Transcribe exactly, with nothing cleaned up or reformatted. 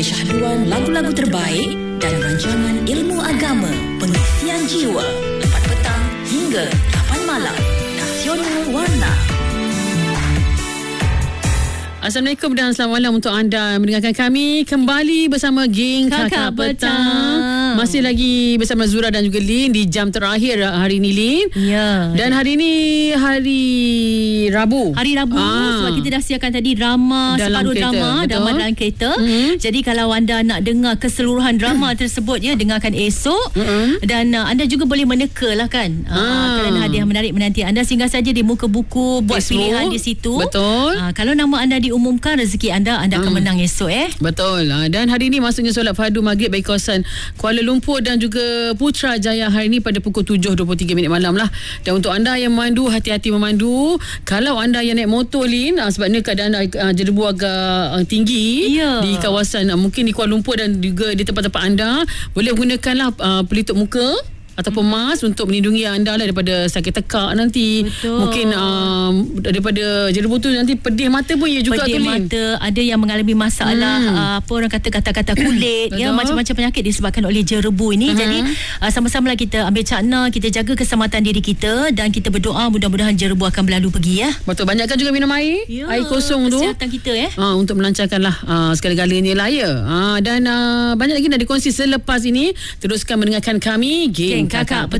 Kesyahduan lagu-lagu terbaik dan rancangan ilmu agama, pengisian jiwa, empat petang hingga lapan malam. Nasional Warna. Assalamualaikum dan selamat malam untuk anda mendengarkan kami kembali bersama geng Kakak, Kakak Petang. Petang. Masih lagi bersama Zura dan juga Lin di jam terakhir hari ini, Lin. Ya. Dan hari ini hari Rabu. Hari Rabu ah. sebab kita dah siapkan tadi drama, dalam separuh kereta. drama, Betul. drama dalam kereta. Mm-hmm. Jadi kalau anda nak dengar keseluruhan drama tersebut ya, dengarkan esok. Mm-hmm. Dan uh, anda juga boleh meneka lah kan. Ah. Uh, kerana hadiah menarik menanti anda. Singgah saja di muka buku, buat Facebook. Pilihan di situ. Betul. Uh, kalau nama anda diumumkan, rezeki anda anda akan hmm. menang esok eh. Betul. Dan hari ini masuknya solat fardu maghrib bagi kawasan Kuala Lumpur dan juga Putrajaya hari ini pada pukul tujuh dua puluh tiga minit malam lah. Dan untuk anda yang memandu, hati-hati memandu. Kalau anda yang naik motor, Lin, sebabnya keadaan uh, jerebu agak uh, tinggi yeah. di kawasan uh, mungkin di Kuala Lumpur dan juga di tempat-tempat anda, boleh gunakanlah uh, pelitup muka ataupun mask untuk melindungi anda lah daripada sakit tekak nanti. Betul. Mungkin um, daripada jerebu tu nanti pedih mata pun ya juga. Pedih mata, ada yang mengalami masalah hmm. uh, apa orang kata kata-kata kulit ya, macam-macam penyakit disebabkan oleh jerebu ini. Uh-huh. Jadi uh, sama-sama lah kita ambil cakna, kita jaga keselamatan diri kita dan kita berdoa mudah-mudahan jerebu akan berlalu pergi ya. Betul, banyakkan juga minum air, ya, air kosong tu kesihatan kita ya. Uh, untuk melancarkanlah uh, segala-galanya lah ya. Uh, dan uh, banyak lagi nak dikongsi selepas ini. Teruskan mendengarkan kami Geng Kakak, Kakak Petang.